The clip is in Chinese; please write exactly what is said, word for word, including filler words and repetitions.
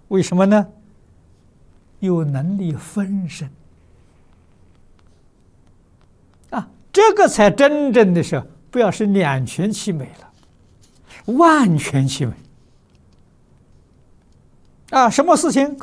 为什么呢？有能力分身啊，这个才真正的是不要是两全其美了，万全其美啊！什么事情